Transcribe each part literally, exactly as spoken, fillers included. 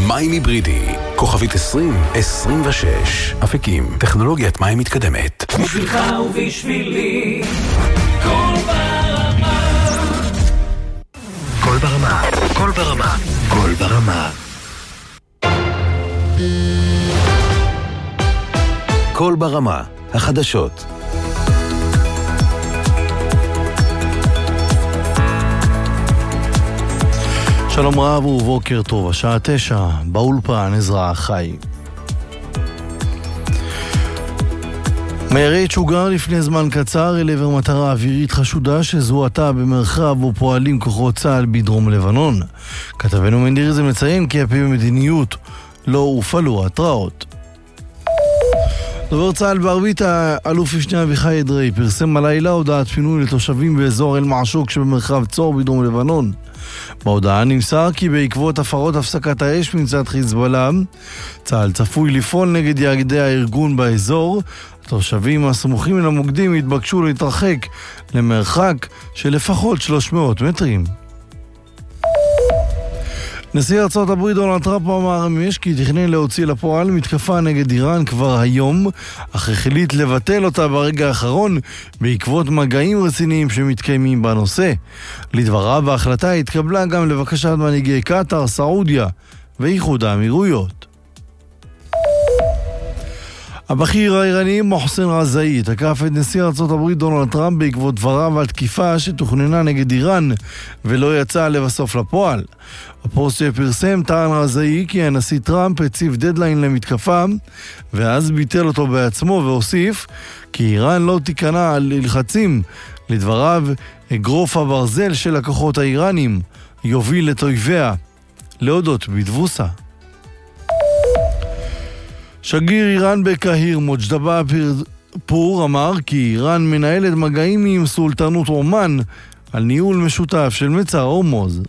מים היברידי, כוכבית עשרים עשרים ושש. אפיקים, טכנולוגיית מים מתקדמת. בשבילך ובשבילי, כל ברמה. כל ברמה, כל ברמה, כל ברמה. כל ברמה, החדשות. שלום רב ובוקר טוב, השעה תשע, באולפן עזרא חי. מיירט שוגר לפני זמן קצר אל עבר מטרה אווירית חשודה שזוהתה במרחב בו פועלים כוחות צה"ל בדרום לבנון. כתבנו מנדיריזם מציין כי הפי במדיניות לא הופעלו התראות. דובר צה"ל בערבית, האלוף משנה אביחי אדרי, פרסם הלילה הודעת פינוי לתושבים באזור אל-מעשוק שבמרחב צור בדרום לבנון. בהודעה נמסר כי בעקבות הפרות הפסקת האש מצד חיזבאללה, צה"ל צפוי לפעול נגד יעדי הארגון באזור. התושבים הסמוכים למוקדים התבקשו להתרחק למרחק של לפחות שלוש מאות מטרים. נשיא ארצות הברית דונלד טראמפ אמר אמש כי תכנן להוציא לפועל מתקפה נגד איראן כבר היום, אך החליט לבטל אותה ברגע האחרון בעקבות מגעים רציניים שמתקיימים בנושא. לדבריו, ההחלטה התקבלה גם לבקשת מנהיגי קטר, סעודיה ואיחוד האמירויות. הבכיר האיראני מוחסן רזאי תקף את נשיא ארצות הברית דונלד טראמפ בעקבות דבריו על תקיפה שתוכננה נגד איראן ולא יצאה לבסוף לפועל. בפוסט שפרסם טען רזאי כי הנשיא טראמפ הציב דדליין למתקפה ואז ביטל אותו בעצמו, והוסיף כי איראן לא תיכנע על לחצים. לדבריו, אגרוף הברזל של הכוחות האיראנים יוביל את אויביה להודות בדבוסה. שגריר איראן בקהיר מוג'דבה פור אמר כי איראן מנהלת מגעים עם סולטנות עומאן על ניהול משותף של מצר הורמוז.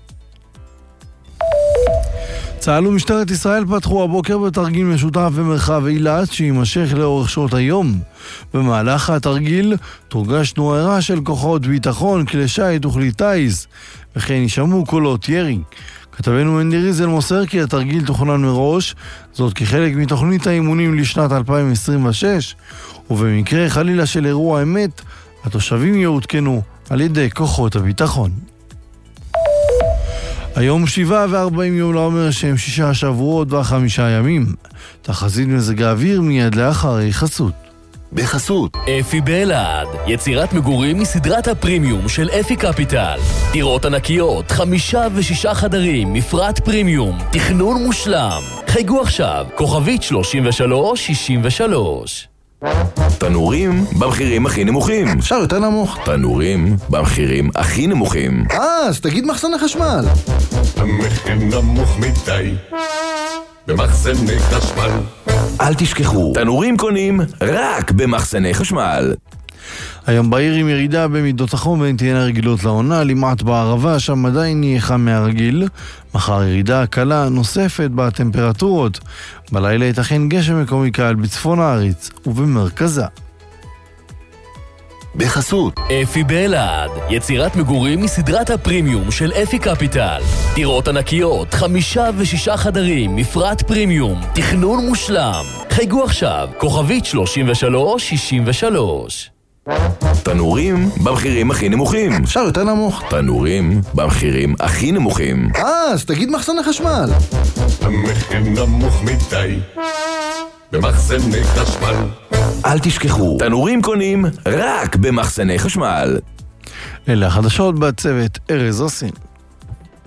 צה"ל ומשטרת ישראל פתחו הבוקר בתרגיל משותף במרחב אילת שימשך לאורך שעות היום. במהלך התרגיל תורגש תנועה של כוחות ביטחון, כלי שיט וכלי טיס, וכן יישמעו קולות ירי. כתבנו מנדיריזל מוסר כי התרגיל תוכנן מראש, זאת כחלק מתוכנית האימונים לשנת אלפיים עשרים ושש, ובמקרה חלילה של אירוע אמת, התושבים יעודכנו על ידי כוחות הביטחון. היום שבעה וארבעים יום לעומר שהם שישה שבועות וחמישה ימים. תחזית מזג האוויר מיד לאחרי חסות. בחסות אפי באלעד, יצירת מגורים מסדרת הפרימיום של אפי קפיטל. דירות ענקיות, חמישה ושישה חדרים, מפרט פרימיום, תכנון מושלם. חייגו עכשיו, כוכבית שלושים ושלוש שישים ושלוש. תנורים במחירים הכי נמוכים. אפשר יותר נמוך. תנורים במחירים הכי נמוכים. אה, אז תגיד מחסני חשמל. המחיר נמוך מדי במחסני חשמל. אל תשכחו, תנורים קונים רק במחסני חשמל. היום בעיר עם ירידה במידות החום והן תהיינה רגילות לעונה, למעט בערבה שם עדיין יהיה חם מהרגיל. מחר ירידה קלה נוספת בטמפרטורות. בלילה ייתכן גשם מקומי קל בצפון הארץ ובמרכזה. בחסות אפי באלעד, יצירת מגורים מסדרת הפרימיום של אפי קפיטל. דירות ענקיות, חמישה ושישה חדרים, מפרט פרימיום, תכנון מושלם. חייגו עכשיו, כוכבית שלושים ושלוש שישים ושלוש. תנורים במחירים הכי נמוכים. אפשר יותר נמוך. תנורים במחירים הכי נמוכים. אה, אז תגיד מחסני חשמל. המחיר נמוך מדי במחסני חשמל. אל תשכחו, תנורים קונים רק במחסני חשמל. אלה החדשות בצוות ארז רסין.